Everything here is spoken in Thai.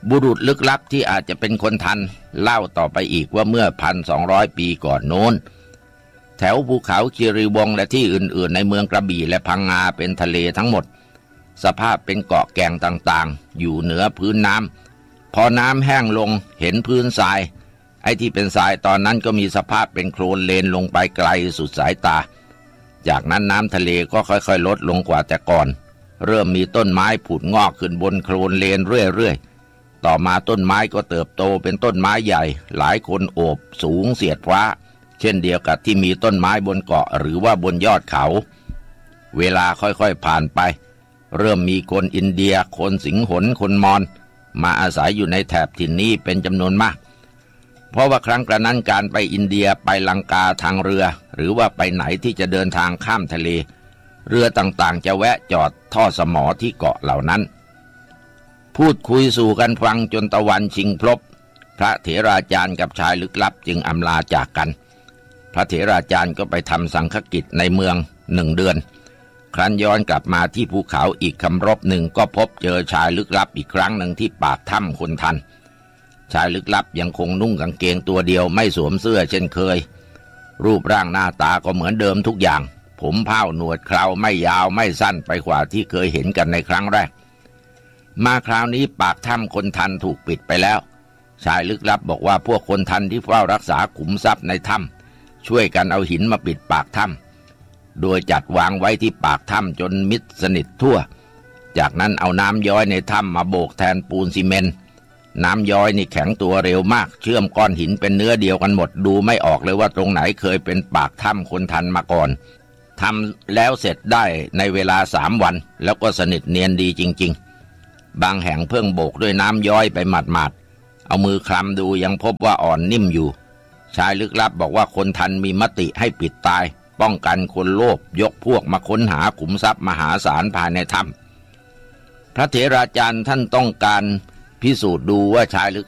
บุรุษลึกลับที่อาจจะเป็นคนทันเล่าต่อไปอีกว่าเมื่อ 1,200 ปีก่อนโน้นแถวภูเขาคีรีวงศ์และที่อื่นๆในเมืองกระบี่และพังงาเป็นทะเลทั้งหมดสภาพเป็นเกาะแก่งต่างๆอยู่เหนือพื้นน้ำพอน้ำแห้งลงเห็นพื้นทรายไอ้ที่เป็นทรายตอนนั้นก็มีสภาพเป็นโคลนเลนลงไปไกลสุดสายตาจากนั้นน้ำทะเลก็ค่อยๆลดลงกว่าแต่ก่อนเริ่มมีต้นไม้ผุดงอกขึ้นบนโคลนเลนเรื่อยๆต่อมาต้นไม้ก็เติบโตเป็นต้นไม้ใหญ่หลายคนโอบสูงเสียดฟ้าเช่นเดียวกับที่มีต้นไม้บนเกาะหรือว่าบนยอดเขาเวลาค่อยๆผ่านไปเริ่มมีคนอินเดียคนสิงหนคนมอญมาอาศัยอยู่ในแถบถิ่นนี้เป็นจำนวนมากเพราะว่าครั้งกระนั้นการไปอินเดียไปลังกาทางเรือหรือว่าไปไหนที่จะเดินทางข้ามทะเลเรือต่างๆจะแวะจอดท่อสมอที่เกาะเหล่านั้นพูดคุยสู่กันฟังจนตะวันชิงพลบพระเถราจารย์กับชายลึกลับจึงอำลาจากกันพระเถราจารย์ก็ไปทำสังฆกิจในเมือง1 เดือนครั้นย้อนกลับมาที่ภูเขาอีกคำรบหนึ่งก็พบเจอชายลึกลับอีกครั้งหนึ่งที่ปากถ้ำคนทันชายลึกลับยังคงนุ่งกางเกงตัวเดียวไม่สวมเสื้อเช่นเคยรูปร่างหน้าตาก็เหมือนเดิมทุกอย่างผมเผ้าหนวดเคราไม่ยาวไม่สั้นไปกว่าที่เคยเห็นกันในครั้งแรกมาคราวนี้ปากถ้ำคนทันถูกปิดไปแล้วชายลึกลับบอกว่าพวกคนทันที่เฝ้ารักษาขุมทรัพย์ในถ้ำช่วยกันเอาหินมาปิดปากถ้ำโดยจัดวางไว้ที่ปากถ้ำจนมิดสนิททั่วจากนั้นเอาน้ำย้อยในถ้ำมาโบกแทนปูนซีเมนต์น้ำย้อยนี่แข็งตัวเร็วมากเชื่อมก้อนหินเป็นเนื้อเดียวกันหมดดูไม่ออกเลยว่าตรงไหนเคยเป็นปากถ้ำคนทันมาก่อนทำแล้วเสร็จได้ในเวลา3 วันแล้วก็สนิทเนียนดีจริงๆบางแห่งเพิ่งโบกด้วยน้ำย้อยไปหมาดๆเอามือคลำดูยังพบว่าอ่อนนิ่มอยู่ชายลึกลับบอกว่าคนทันมีมติให้ปิดตายป้องกันคนโลภยกพวกมาค้นหาขุมทรัพย์มหาศาลภายในถ้ำพระเถราจารย์ท่านต้องการพิสูจน์ดูว่าชายลึก